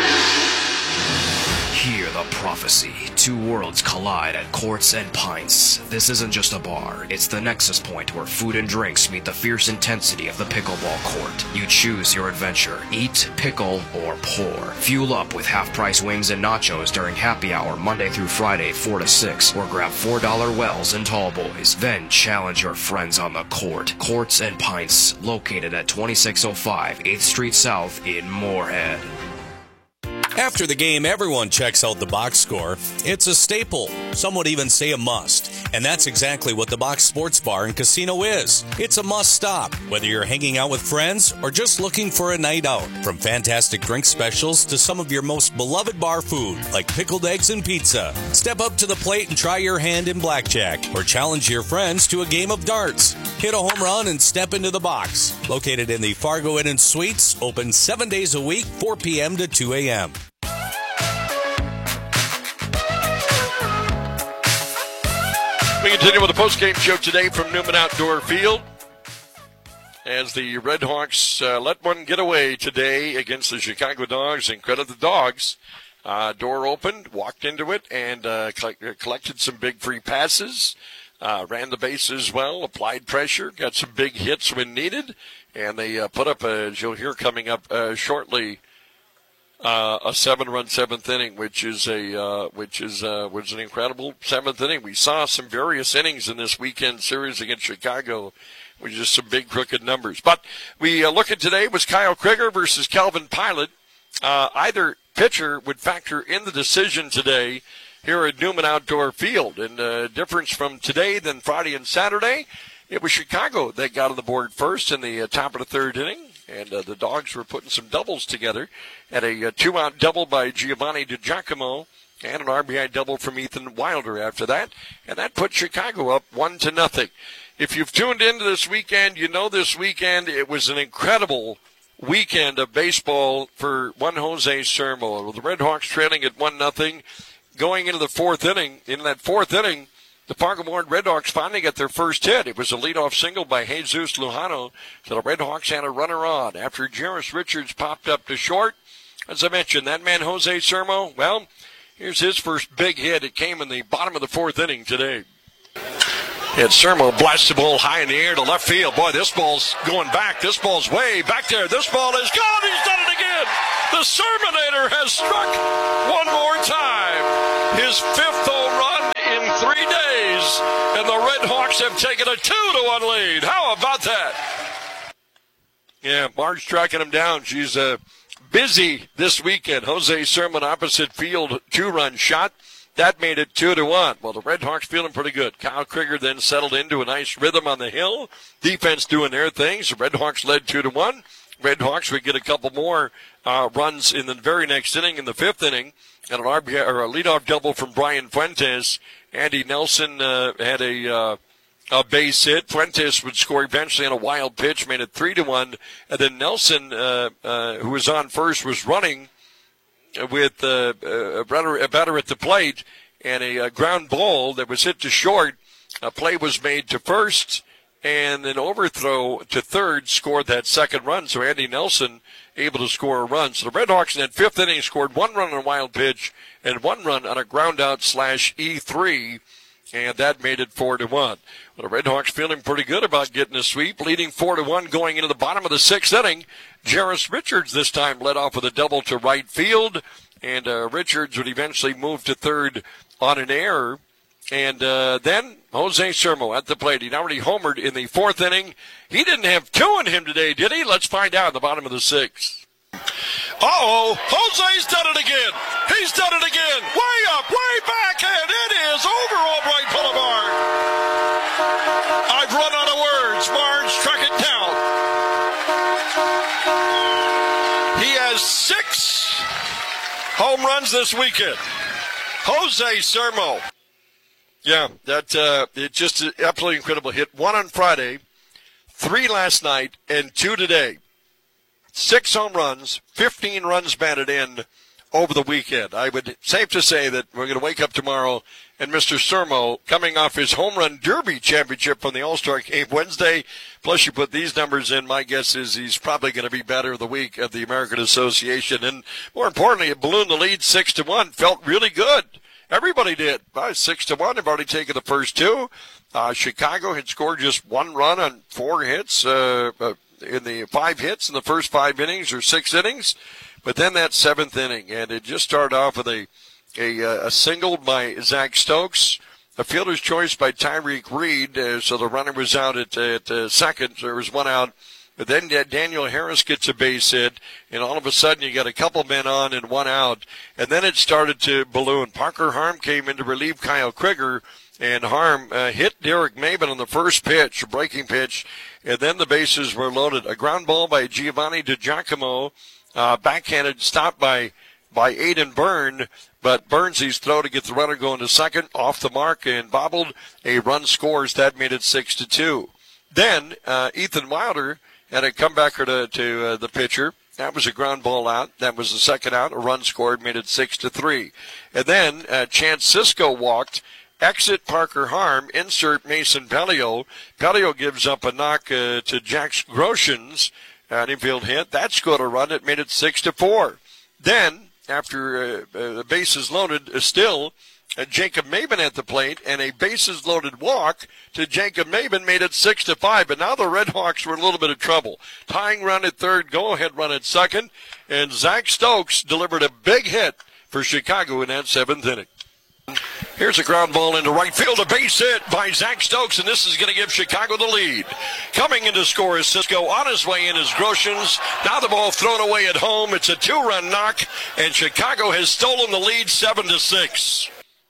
Hear the prophecy. Two worlds collide at Courts and Pints. This isn't just a bar. It's the nexus point where food and drinks meet the fierce intensity of the pickleball court. You choose your adventure. Eat, pickle, or pour. Fuel up with half-price wings and nachos during happy hour Monday through Friday, four to six. Or grab four dollar wells and tall boys. Then challenge your friends on the court. Courts and Pints, located at twenty-six oh five eighth Street South in Moorhead. After the game, everyone checks out the box score. It's a staple. Some would even say a must. And that's exactly what the Box Sports Bar and Casino is. It's a must stop, whether you're hanging out with friends or just looking for a night out. From fantastic drink specials to some of your most beloved bar food, like pickled eggs and pizza. Step up to the plate and try your hand in blackjack, or challenge your friends to a game of darts. Hit a home run and step into the box. Located in the Fargo Inn and Suites, open seven days a week, four p.m. to two a.m. We continue with the postgame show today from Newman Outdoor Field as the Redhawks uh, let one get away today against the Chicago Dogs, and credit the Dogs. Uh, door opened, walked into it, and uh, collect- collected some big free passes, uh, ran the bases well, applied pressure, got some big hits when needed, and they uh, put up, a, as you'll hear coming up uh, shortly, Uh, a seven-run seventh inning, which is a uh, which is uh, was an incredible seventh inning. We saw some various innings in this weekend series against Chicago, with just some big crooked numbers. But we uh, look at today was Kyle Krieger versus Calvin Pilot. Uh, either pitcher would factor in the decision today here at Newman Outdoor Field. And uh, difference from today than Friday and Saturday, it was Chicago that got on the board first in the uh, top of the third inning. And uh, the Dogs were putting some doubles together. Had a uh, two-out double by Giovanni DiGiacomo and an R B I double from Ethan Wilder after that. And that put Chicago up one to nothing. If you've tuned into this weekend, you know this weekend it was an incredible weekend of baseball for Juan Jose Sermo. The Redhawks trailing at one nothing. Going into the fourth inning, in that fourth inning, the Fargo-Moorhead Redhawks finally got their first hit. It was a leadoff single by Jesus Lujano, so the Redhawks had a runner on. After Jarris Richards popped up to short, as I mentioned, that man Jose Sermo, well, here's his first big hit. It came in the bottom of the fourth inning today. And Sermo blasts the ball high in the air to left field. Boy, this ball's going back. This ball's way back there. This ball is gone. He's done it again. The Serminator has struck one more time. His fifth home run in three days. And the Redhawks have taken a two to one lead. How about that? Yeah, Marge tracking him down. She's uh, busy this weekend. Jose Sermon opposite field, two-run shot. That made it two to one. Well, the Redhawks feeling pretty good. Kyle Krieger then settled into a nice rhythm on the hill. Defense doing their things. The Redhawks led two to one. Redhawks would get a couple more uh, runs in the very next inning, in the fifth inning, and an R B I or a leadoff double from Brian Fuentes. Andy Nelson uh, had a uh, a base hit. Fuentes would score eventually on a wild pitch, made it three to one. And then Nelson, uh, uh, who was on first, was running with uh, a, batter, a batter at the plate, and a, a ground ball that was hit to short. A play was made to first, and an overthrow to third scored that second run. So Andy Nelson able to score a run. So the Redhawks in that fifth inning scored one run on a wild pitch and one run on a ground out slash E three, and that made it four to one. Well, the Redhawks feeling pretty good about getting a sweep, leading four to one going into the bottom of the sixth inning. Jarris Richards this time led off with a double to right field, and uh, Richards would eventually move to third on an error. And uh, then Jose Sermo at the plate. He'd already homered in the fourth inning. He didn't have two in him today, did he? Let's find out in the bottom of the sixth. Uh-oh, Jose's done it again. He's done it again. Way up, way back, and it is over Albright Boulevard. I've run out of words. Barnes struck it down. He has six home runs this weekend. Jose Sermo. Yeah, that uh, it's just an absolutely incredible hit. One on Friday, three last night, and two today. Six home runs, fifteen runs batted in over the weekend. I would safe to say that we're going to wake up tomorrow and Mister Sermo, coming off his home run derby championship from the All-Star game Wednesday, plus you put these numbers in, my guess is he's probably going to be batter of the week of the American Association. And more importantly, it ballooned the lead six to one. Felt really good. Everybody did. By six to one, they've already taken the first two. Uh, Chicago had scored just one run on four hits, uh, uh, in the five hits in the first five innings or six innings. But then that seventh inning, and it just started off with a a, a single by Zach Stokes, a fielder's choice by Tyreek Reed, uh, so the runner was out at, at uh, second. There was one out. But then Daniel Harris gets a base hit, and all of a sudden you got a couple men on and one out. And then it started to balloon. Parker Harm came in to relieve Kyle Krieger, and Harm uh, hit Derek Maben on the first pitch, a breaking pitch, and then the bases were loaded. A ground ball by Giovanni DiGiacomo, uh, backhanded, stopped by, by Aiden Byrne, but Burnsy's throw to get the runner going to second, off the mark and bobbled. A run scores. That made it six to two. Then uh, Ethan Wilder had a comebacker to, to uh, the pitcher. That was a ground ball out. That was the second out. A run scored, made it six to three. And then uh, Chance Cisco walked. Exit Parker Harm. Insert Mason Pelio. Pelio gives up a knock uh, to Jack Groshans. An infield hit. That scored a run. It made it six to four. Then, after uh, uh, the bases loaded, uh, still. Uh, Jacob Maben at the plate, and a bases-loaded walk to Jacob Maben made it six to five. But now the Redhawks were in a little bit of trouble. Tying run at third, go-ahead run at second, and Zach Stokes delivered a big hit for Chicago in that seventh inning. Here's a ground ball into right field, a base hit by Zach Stokes, and this is going to give Chicago the lead. Coming in to score is Cisco. On his way in is Groshans. Now the ball thrown away at home. It's a two-run knock, and Chicago has stolen the lead seven to six.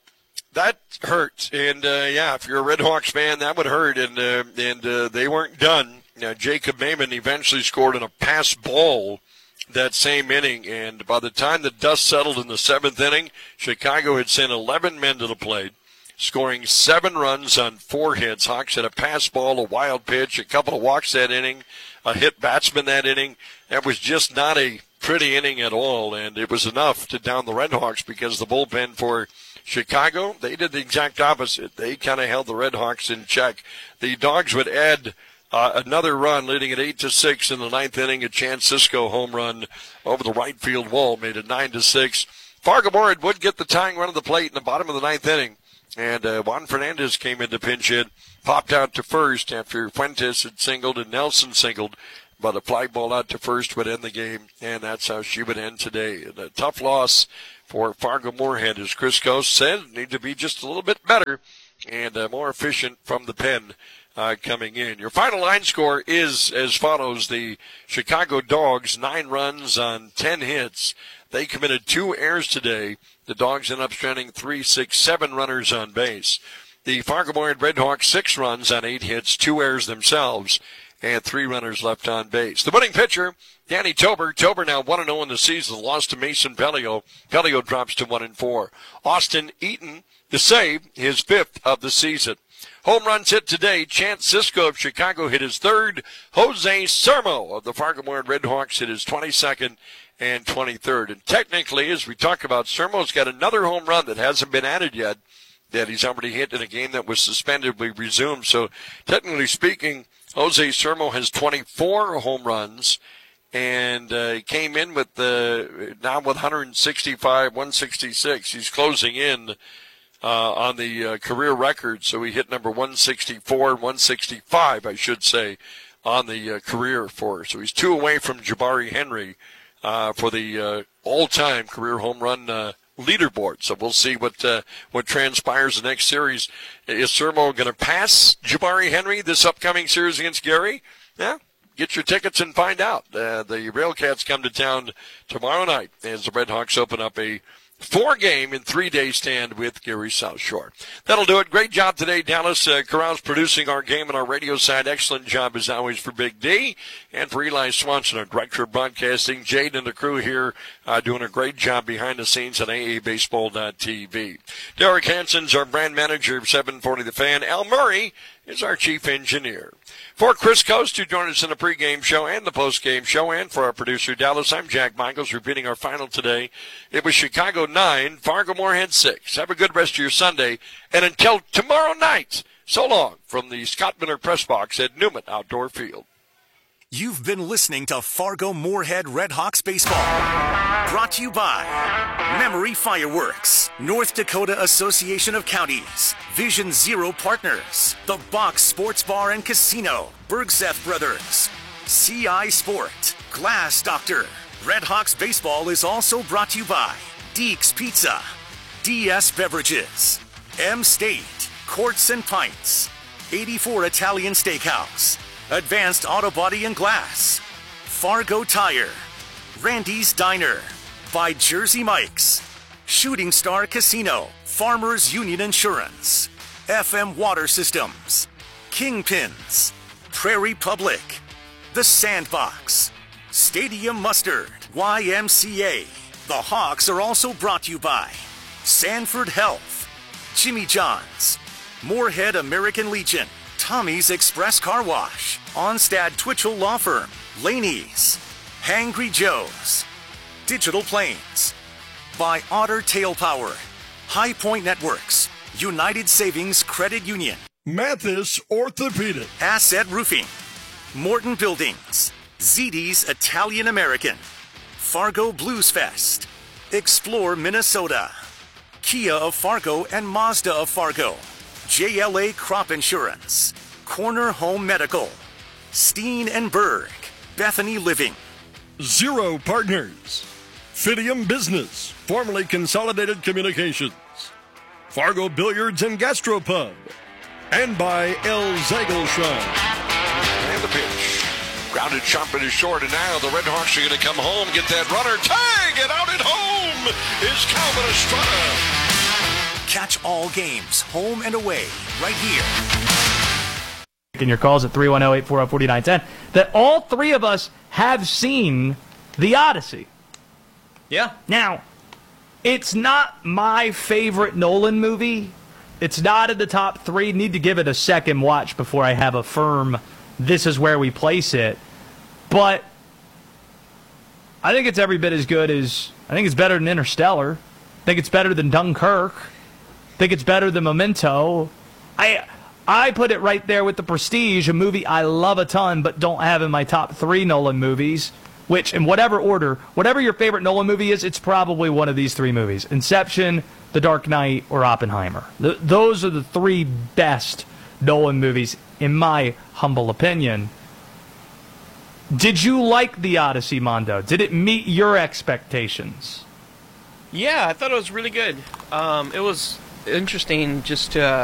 That hurt, and uh, yeah, if you're a Redhawks fan, that would hurt, and uh, and uh, they weren't done. Now, Jacob Maben eventually scored on a pass ball that same inning, and by the time the dust settled in the seventh inning, Chicago had sent eleven men to the plate, scoring seven runs on four hits. Hawks had a pass ball, a wild pitch, a couple of walks that inning, a hit batsman that inning. That was just not a pretty inning at all, and it was enough to down the Redhawks because the bullpen for Chicago, they did the exact opposite. They kind of held the Red Hawks in check. The Dogs would add uh, another run, leading at eight to six in the ninth inning. A Chance Sisco home run over the right field wall made it nine to six. Fargo-Moorhead would get the tying run of the plate in the bottom of the ninth inning, and uh, Juan Fernandez came in to pinch hit, popped out to first after Fuentes had singled and Nelson singled, but a fly ball out to first would end the game, and that's how she would end today. And a tough loss for Fargo-Moorhead, as Chris Coase said, need to be just a little bit better and uh, more efficient from the pen uh, coming in. Your final line score is as follows. The Chicago Dogs, nine runs on ten hits. They committed two errors today. The Dogs end up stranding three, six, seven runners on base. The Fargo-Moorhead Red Hawks, six runs on eight hits, two errors themselves, and three runners left on base. The winning pitcher, Danny Tober. Tober now one and oh in the season, lost to Mason Pelio. Pelio drops to one and four. Austin Eaton, the save, his fifth of the season. Home runs hit today. Chance Sisco of Chicago hit his third. Jose Sermo of the Fargo-Moorhead Red Hawks hit his twenty-second and twenty-third. And technically, as we talk about, Sermo's got another home run that hasn't been added yet that he's already hit in a game that was suspended. We resumed. So technically speaking, Jose Sermo has twenty-four home runs, and uh, he came in with the now with one sixty-five, one sixty-six. He's closing in uh, on the uh, career record, so he hit number one sixty-four, one sixty-five, I should say, on the uh, career for. So he's two away from Jabari Henry uh, for the uh, all-time career home run uh, leaderboard. So we'll see what uh, what transpires the next series. Is Sermo going to pass Jabari Henry this upcoming series against Gary? Yeah, get your tickets and find out. Uh, the Railcats come to town tomorrow night as the Red Hawks open up a four-game and three-day stand with Gary South Shore. That'll do it. Great job today, Dallas. Uh, Corral's producing our game on our radio side. Excellent job, as always, for Big D and for Eli Swanson, our director of broadcasting. Jade and the crew here uh, doing a great job behind the scenes on A A Baseball dot T V. Derek Hansen's our brand manager of seven forty The Fan. Al Murray is our chief engineer. For Chris Coase, to join us in the pregame show and the postgame show, and for our producer, Dallas, I'm Jack Michaels, repeating our final today. It was Chicago nine, Fargo-Moorhead six. Have a good rest of your Sunday, and until tomorrow night, so long from the Scott Miller Press Box at Newman Outdoor Field. You've been listening to Fargo-Moorhead Red Hawks Baseball. Brought to you by Memory Fireworks, North Dakota Association of Counties, Vision Zero Partners, The Box Sports Bar and Casino, Bergseth Brothers, C I Sport, Glass Doctor. Red Hawks Baseball is also brought to you by Deeks Pizza, D S Beverages, M-State, Courts and Pints, eighty-four Italian Steakhouse, Advanced Auto Body and Glass, Fargo Tire, Randy's Diner, by Jersey Mike's, Shooting Star Casino, Farmers Union Insurance, F M Water Systems, Kingpins, Prairie Public, The Sandbox, Stadium Mustard, Y M C A. The Hawks are also brought to you by Sanford Health, Jimmy John's, Moorhead American Legion, Tommy's Express Car Wash, Onstad Twitchell Law Firm, Laney's, Hangry Joe's, Digital Planes, by Otter Tail Power, High Point Networks, United Savings Credit Union, Mathis Orthopedic, Asset Roofing, Morton Buildings, Z D's Italian American, Fargo Blues Fest, Explore Minnesota, Kia of Fargo and Mazda of Fargo, J L A Crop Insurance, Corner Home Medical, Steen and Berg, Bethany Living, Zero Partners, Fidium Business, formerly Consolidated Communications, Fargo Billiards and Gastropub, and by El Zagelshine. And the pitch. Grounded sharp and is short, and now the Red Hawks are going to come home, get that runner. Tag! And out at home is Calvin Estrada. Catch all games, home and away, right here. In your calls at three one zero, eight four zero, four nine one zero, that all three of us have seen The Odyssey. Yeah. Now, it's not my favorite Nolan movie. It's not in the top three. Need to give it a second watch before I have a firm, this is where we place it. But I think it's every bit as good as, I think it's better than Interstellar. I think it's better than Dunkirk. think it's better than Memento. I I put it right there with The Prestige, a movie I love a ton but don't have in my top three Nolan movies, which, in whatever order, whatever your favorite Nolan movie is, it's probably one of these three movies. Inception, The Dark Knight, or Oppenheimer. Th- those are the three best Nolan movies, in my humble opinion. Did you like The Odyssey, Mondo? Did it meet your expectations? Yeah, I thought it was really good. Um, it was interesting just to... Uh,